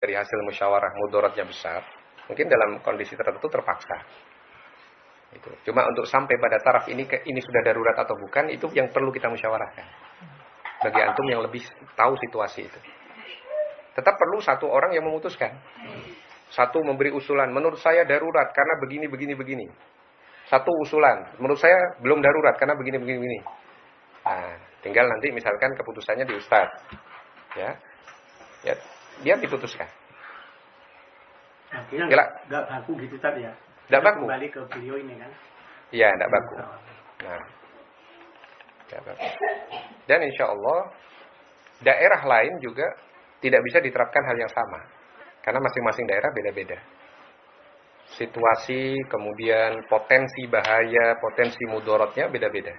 dari hasil musyawarah mudaratnya besar, mungkin dalam kondisi tertentu terpaksa. Itu. Cuma untuk sampai pada taraf ini sudah darurat atau bukan, itu yang perlu kita musyawarahkan. Bagi antum yang lebih tahu situasi itu. Tetap perlu satu orang yang memutuskan. Satu memberi usulan, menurut saya darurat karena begini. Satu usulan, menurut saya belum darurat karena begini. Nah, tinggal nanti misalkan keputusannya di ustaz. Ya, dia diputuskan. Akhirnya nggak baku gitu tadi ya. Nggak baku. Kembali ke beliau ini kan. Iya, nggak baku. Nah, nggak baku. Dan insya Allah daerah lain juga tidak bisa diterapkan hal yang sama. Karena masing-masing daerah beda-beda. Situasi, kemudian potensi bahaya, potensi mudaratnya beda-beda.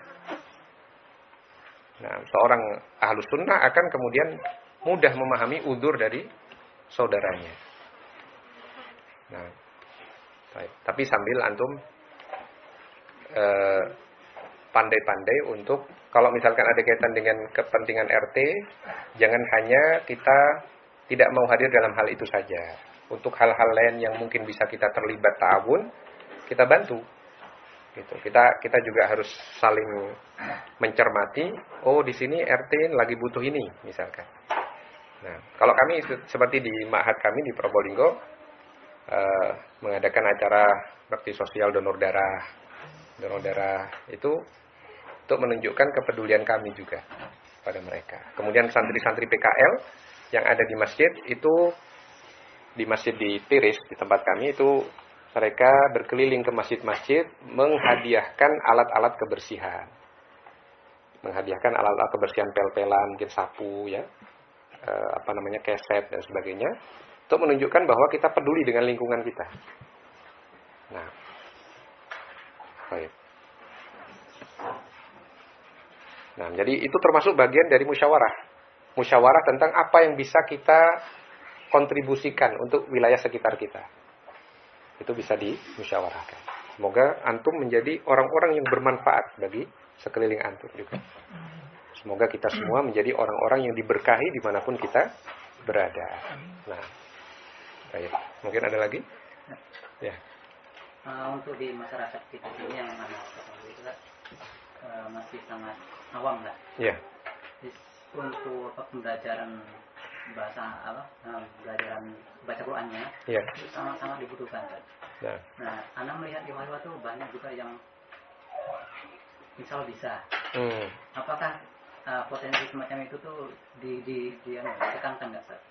Nah, seorang ahlus sunnah akan kemudian mudah memahami udzur dari saudaranya. Nah, baik. Tapi sambil antum pandai-pandai untuk kalau misalkan ada kaitan dengan kepentingan RT, jangan hanya kita tidak mau hadir dalam hal itu saja. Untuk hal-hal lain yang mungkin bisa kita terlibat ta'awun, kita bantu. Gitu. Kita juga harus saling mencermati. Oh, di sini RT lagi butuh ini, misalkan. Nah, kalau kami seperti di ma'had kami di Probolinggo mengadakan acara bakti sosial donor darah itu untuk menunjukkan kepedulian kami juga pada mereka. Kemudian santri-santri PKL yang ada di masjid itu, di masjid di Tiris di tempat kami itu, mereka berkeliling ke masjid-masjid menghadiahkan alat-alat kebersihan. Menghadiahkan alat-alat kebersihan, pel-pelan, mungkin sapu ya. Keset dan sebagainya, untuk menunjukkan bahwa kita peduli dengan lingkungan kita. Nah, baik. Nah, jadi itu termasuk bagian dari musyawarah. Musyawarah tentang apa yang bisa kita kontribusikan untuk wilayah sekitar kita. Itu bisa dimusyawarahkan. Semoga antum menjadi orang-orang yang bermanfaat bagi sekeliling antum juga. Semoga kita semua menjadi orang-orang yang diberkahi dimanapun kita berada. Nah, baik. Mungkin ada lagi? Ya. Untuk di masyarakat kita ini yang mana itu masih sangat awam lah. Ya. Untuk pembelajaran pembelajaran baca Qur'annya, ya, itu sangat-sangat dibutuhkan. Nah, Anda melihat di mahasiswa itu banyak juga yang misal bisa. Apakah potensi semacam itu tuh ditekankan nggak, Ustaz?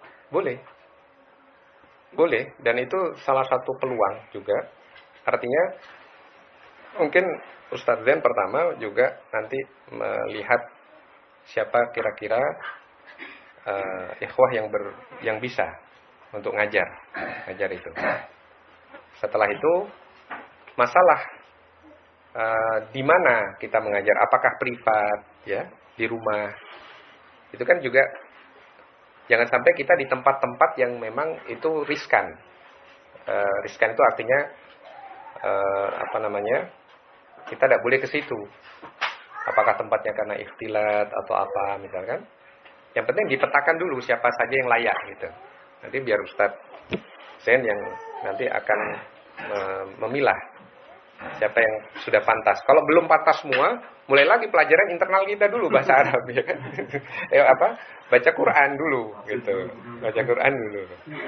Boleh, dan itu salah satu peluang juga. Artinya mungkin Ustadz Zen pertama juga nanti melihat siapa kira-kira ikhwah yang bisa untuk ngajar itu. Setelah itu masalah di mana kita mengajar, apakah privat ya, di rumah. Itu kan juga jangan sampai kita di tempat-tempat yang memang itu riskan. Riskan itu artinya kita tidak boleh ke situ. Apakah tempatnya karena ikhtilat atau apa misalkan. Yang penting dipetakan dulu siapa saja yang layak gitu. Nanti biar Ustadz Zain yang nanti akan memilah siapa yang sudah pantas. Kalau belum pantas semua, mulai lagi pelajaran internal kita dulu bahasa Arab ya kan. Baca Quran dulu gitu. Baca Quran dulu.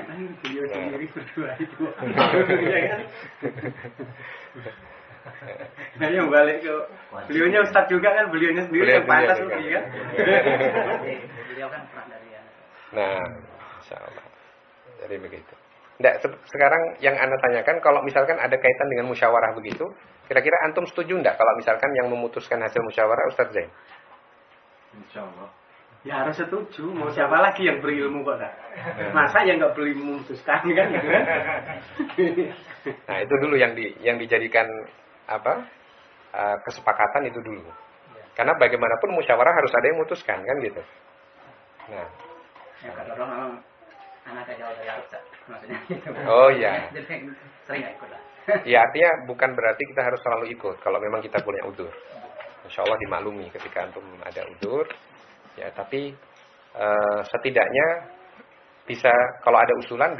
Nah, yang balik ke beliaunya Ustadz juga kan, beliaunya sendiri yang pantas kan. Beliau kan pernah dari ya. Nah, insyaallah. Jadi begitu. Nggak, sekarang yang Anda tanyakan, kalau misalkan ada kaitan dengan musyawarah begitu, kira-kira antum setuju enggak kalau misalkan yang memutuskan hasil musyawarah Ustadz Zain? Insyaallah. Ya harus setuju, mau siapa lagi yang berilmu kok dah. Masa yang enggak berilmu memutuskan kan gitu kan? Nah, itu dulu yang dijadikan kesepakatan itu dulu. Karena bagaimanapun musyawarah harus ada yang memutuskan kan gitu. Nah, ya kalau memang anak jauh dari Arab maksudnya gitu. Oh iya. Jadi sering enggak ikut lah. Ya, artinya bukan berarti kita harus selalu ikut kalau memang kita punya udzur. Insyaallah dimaklumi ketika antum ada udzur. Ya, tapi setidaknya bisa kalau ada usulan